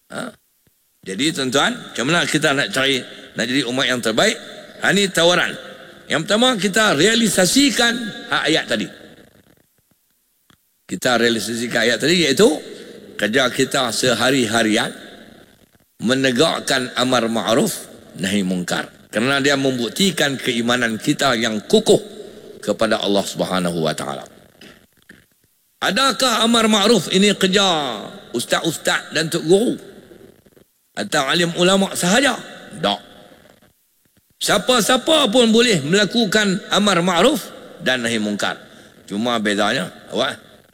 Ha? Jadi tuan-tuan, macam mana kita nak jadi umat yang terbaik? Ini tawaran. Yang pertama, kita realisasikan ayat tadi. Kita realisasikan ayat tadi, iaitu kerja kita sehari-harian menegakkan amar ma'ruf nahi mungkar. Kerana dia membuktikan keimanan kita yang kukuh kepada Allah Subhanahu wa taala. Adakah amar ma'ruf ini kerja ustaz-ustaz dan tok guru atau alim ulama sahaja? Tak. Siapa-siapa pun boleh melakukan amar ma'ruf dan nahi mungkar. Cuma bedanya awak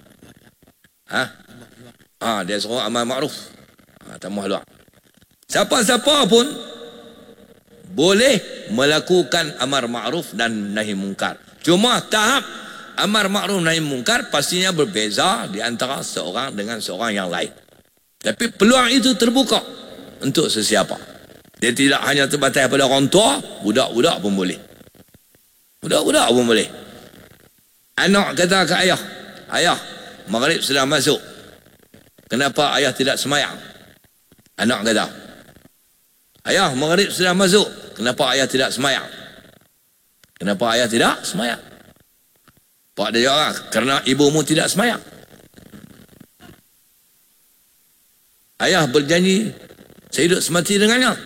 dia suruh amar ma'ruf. Tambah luar. Siapa-siapa pun boleh melakukan amar ma'ruf dan nahi mungkar. Cuma tahap amar ma'ruf nahi mungkar pastinya berbeza di antara seorang dengan seorang yang lain. Tapi peluang itu terbuka untuk sesiapa. Dia tidak hanya terbatas pada orang tua, budak-budak pun boleh. Budak-budak pun boleh. Anak kata ke ayah, "Ayah, maghrib sudah masuk. Kenapa ayah tidak semayang?" Anak kata, "Ayah, maghrib sudah masuk. Kenapa ayah tidak semayang?" Kenapa ayah tidak semayang? Pak dia jawab, "Kerana ibumu tidak semayang." Ayah berjanji saya hidup semati dengannya.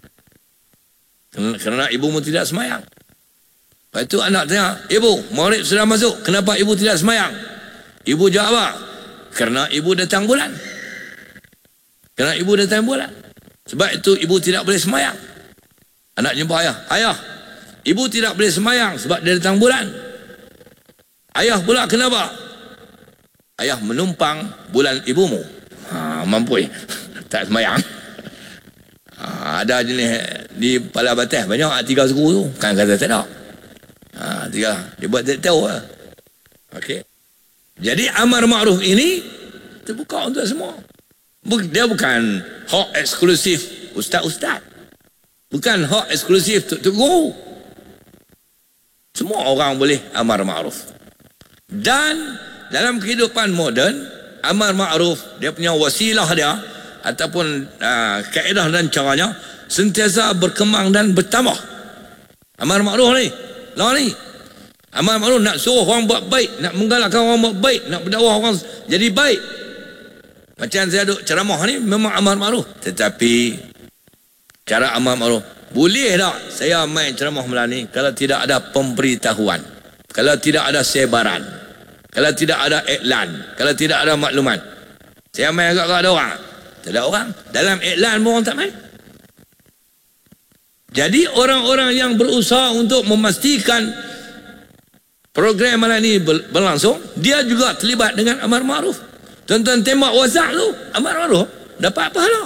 Kerana ibumu tidak semayang. Lepas itu anak tanya, "Ibu, maghrib sudah masuk. Kenapa ibu tidak semayang?" Ibu jawab apa? "Kerana ibu datang bulan." Kerana ibu datang bulan. Sebab itu ibu tidak boleh semayang. Anak jumpa ayah, "Ayah, ibu tidak boleh semayang sebab dia datang bulan." Ayah pula kenapa? "Ayah menumpang bulan ibumu." Mampu tak semayang. Ada jenis di Pala Batas banyak 3 suku tu. Kan kata tak ada. 3. Dia buat tak tahu lah. Okey. Jadi amar ma'ruf ini terbuka untuk semua. Dia bukan hak eksklusif ustaz-ustaz. Bukan hak eksklusif tok guru. Semua orang boleh amar ma'ruf. Dan dalam kehidupan moden, amar ma'ruf dia punya wasilah dia ataupun kaedah dan caranya sentiasa berkembang dan bertambah. Amar ma'ruf ni, amar ma'ruf nak suruh orang buat baik, nak menggalakkan orang buat baik, nak berdakwah orang jadi baik. Macam saya duk ceramah ni memang amar ma'ruf. Tetapi cara amar ma'ruf, boleh tak saya main ceramah malam ni kalau tidak ada pemberitahuan, kalau tidak ada sebaran, kalau tidak ada iklan, kalau tidak ada makluman? Saya main agak-agak ada orang. Tak ada orang. Dalam iklan pun orang tak main. Jadi orang-orang yang berusaha untuk memastikan program malam ni berlangsung, dia juga terlibat dengan amar ma'ruf. Tuan-tuan tembak WhatsApp tu, amar ma'ruf, dapat pahala.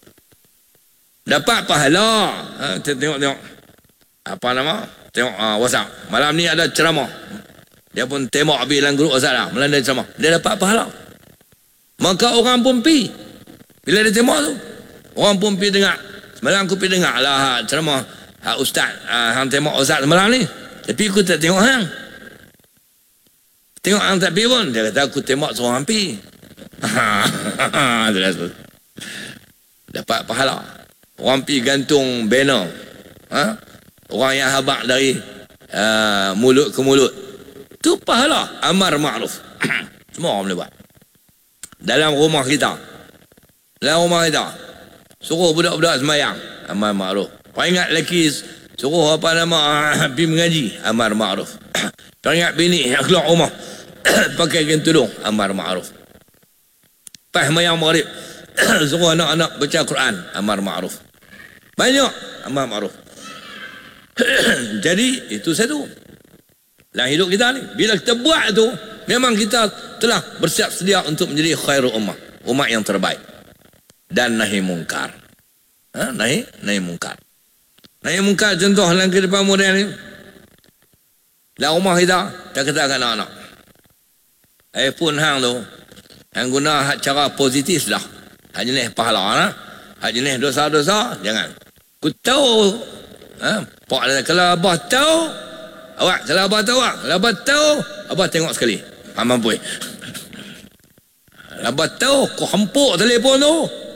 Dapat pahala. Tengok. Apa nama? Tengok WhatsApp. Malam ni ada ceramah. Dia pun tembak habis dalam grup WhatsApp lah. Malam dia ceramah. Dia dapat pahala. Maka orang pun pergi. Bila dia tembak tu, orang pun pergi dengar. Semalam aku pergi dengar lah ceramah ustaz hang tembak WhatsApp semalam ni. Tapi aku tak tengok hang. Tengok hang tak pergi pun. Dia kata aku tembak suruh hang pergi. Dapat pahala. Orang pergi gantung banner. Orang yang habaq dari mulut ke mulut. Itu pahala amar ma'ruf. Semua orang boleh buat. Dalam rumah kita, suruh budak-budak semayang, amar ma'ruf. Peringat lelaki, suruh pergi mengaji, amar ma'ruf. Peringat bini yang keluar rumah pakai kain tudung, amar ma'ruf. Pas semayang maghrib, suruh anak-anak baca Quran, amar ma'ruf. Banyak amar ma'ruf. Jadi itu satu dalam hidup kita ni. Bila kita buat tu, memang kita telah bersiap sedia untuk menjadi khairul ummah, umat yang terbaik. Dan nahi mungkar. Nahi mungkar. Nahi mungkar contoh dalam kehidupan moden ni. Dalam rumah kita kata kat anak-anak, iPhone hang tu, hang guna cara positif dah. Hak jenis pahala lah. Hak jenis dosa-dosa jangan. Ku tahu. Pak dia, kalau abah tahu, awak, kalau abah tahu, kalau abah tahu, abah tengok sekali. Mampu. Abah tahu, kau hempuk telefon tu.